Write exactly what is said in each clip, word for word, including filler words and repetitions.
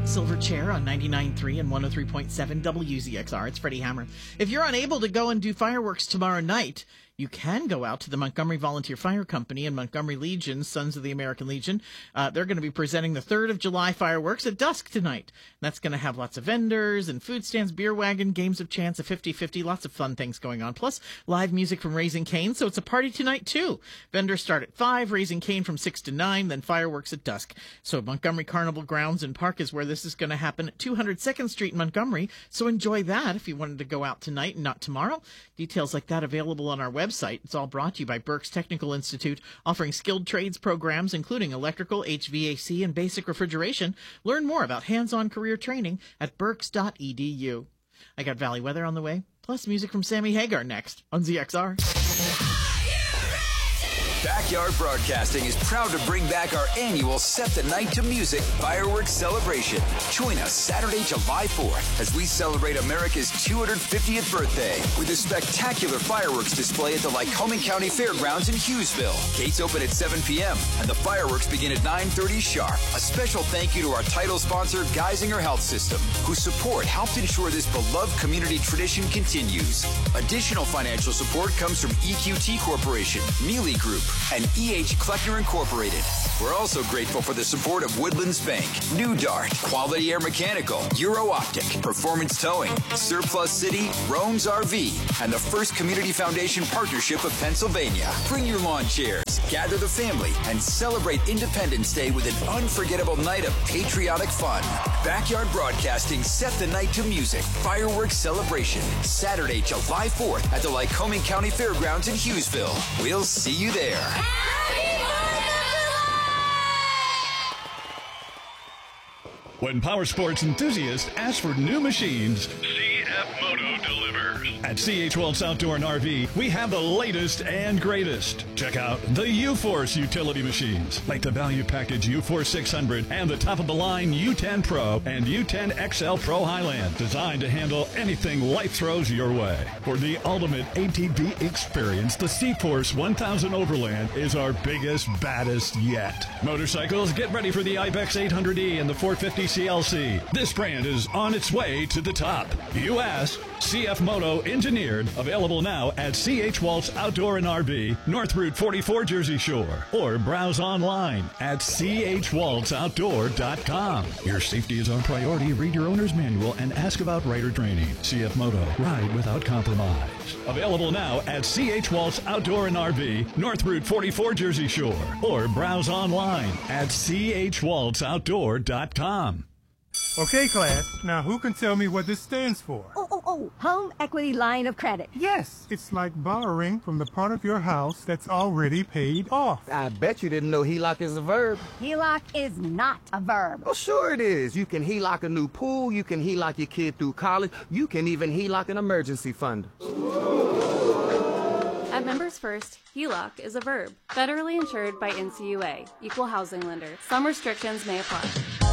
Silverchair on ninety-nine point three and one oh three point seven W Z X R. It's Freddie Hammer. If you're unable to go and do fireworks tomorrow night, you can go out to the Montgomery Volunteer Fire Company and Montgomery Legion, Sons of the American Legion. Uh, they're going to be presenting the third of July fireworks at dusk tonight. And that's going to have lots of vendors and food stands, beer wagon, games of chance, a fifty-fifty, lots of fun things going on. Plus, live music from Raising Cane, so it's a party tonight, too. Vendors start at five, Raising Cane from six to nine, then fireworks at dusk. So Montgomery Carnival Grounds and Park is where this is going to happen at two hundred second Street in Montgomery. So enjoy that if you wanted to go out tonight and not tomorrow. Details like that available on our website. Website. It's all brought to you by Berks Technical Institute, offering skilled trades programs including electrical, H V A C, and basic refrigeration. Learn more about hands-on career training at berks dot e d u. I got Valley Weather on the way, plus music from Sammy Hagar next on Z X R. Backyard Broadcasting is proud to bring back our annual Set the Night to Music fireworks celebration. Join us Saturday, July fourth, as we celebrate America's two hundred fiftieth birthday with a spectacular fireworks display at the Lycoming County Fairgrounds in Hughesville. Gates open at seven p.m. and the fireworks begin at nine thirty sharp. A special thank you to our title sponsor, Geisinger Health System, whose support helped ensure this beloved community tradition continues. Additional financial support comes from E Q T Corporation, Mealy Group, and E H Kleckner Incorporated. We're also grateful for the support of Woodlands Bank, New Dart, Quality Air Mechanical, Euro Optic, Performance Towing, Surplus City, Rome's R V, and the First Community Foundation Partnership of Pennsylvania. Bring your lawn chairs, gather the family, and celebrate Independence Day with an unforgettable night of patriotic fun. Backyard Broadcasting Set the Night to Music fireworks celebration, Saturday, July fourth at the Lycoming County Fairgrounds in Hughesville. We'll see you there. When power sports enthusiasts ask for new machines, C F Moto delivers. At C H Waltz Outdoor and R V, we have the latest and greatest. Check out the U-Force utility machines, like the Value Package U Force six hundred and the top-of-the-line U ten Pro and U ten X L Pro Highland, designed to handle anything life throws your way. For the ultimate A T V experience, the C-Force one thousand Overland is our biggest, baddest yet. Motorcycles, get ready for the Ibex eight hundred E and the four fifty C L C. This brand is on its way to the top. You ask, C F Moto engineered, available now at C H Waltz Outdoor and R V, North Route forty-four, Jersey Shore, or browse online at c h waltz outdoor dot com. Your safety is our priority. Read your owner's manual and ask about rider training. C F Moto, ride without compromise. Available now at C H Waltz Outdoor and R V, North Route forty-four, Jersey Shore, or browse online at c h waltz outdoor dot com. Okay, class. Now, who can tell me what this stands for? Oh, oh, oh, Home Equity Line of Credit. Yes, it's like borrowing from the part of your house that's already paid off. I bet you didn't know H E L O C is a verb. H E L O C is not a verb. Oh, sure it is. You can H E L O C a new pool, you can H E L O C your kid through college, you can even H E L O C an emergency fund. At Members First, H E L O C is a verb, federally insured by N C U A, Equal Housing Lender. Some restrictions may apply.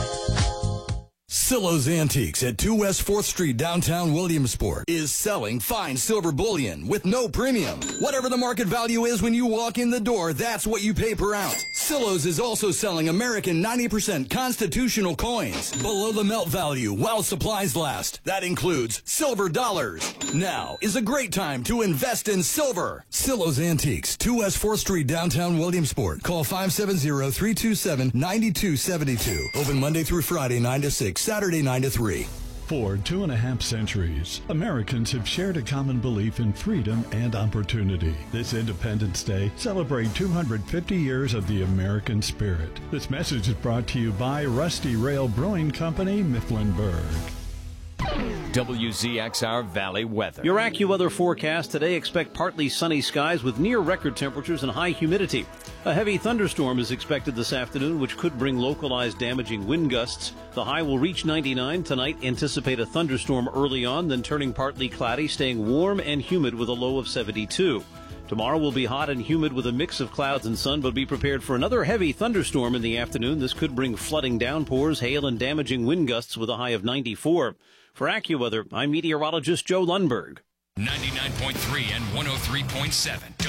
Silo's Antiques at two West fourth Street, downtown Williamsport, is selling fine silver bullion with no premium. Whatever the market value is when you walk in the door, that's what you pay per ounce. Silo's is also selling American ninety percent constitutional coins below the melt value while supplies last. That includes silver dollars. Now is a great time to invest in silver. Silo's Antiques, two West fourth Street, downtown Williamsport. Call five seven zero, three two seven, nine two seven two. Open Monday through Friday, nine to six, Saturday, nine to three. For two and a half centuries, Americans have shared a common belief in freedom and opportunity. This Independence Day, celebrate two hundred fifty years of the American spirit. This message is brought to you by Rusty Rail Brewing Company, Mifflinburg. W Z X R Valley Weather. Your AccuWeather forecast today, expect partly sunny skies with near record temperatures and high humidity. A heavy thunderstorm is expected this afternoon, which could bring localized damaging wind gusts. The high will reach ninety-nine. Tonight, anticipate a thunderstorm early on, then turning partly cloudy, staying warm and humid with a low of seventy-two. Tomorrow will be hot and humid with a mix of clouds and sun, but be prepared for another heavy thunderstorm in the afternoon. This could bring flooding downpours, hail, and damaging wind gusts with a high of ninety-four. For AccuWeather, I'm meteorologist Joe Lundberg. ninety-nine point three and one oh three point seven.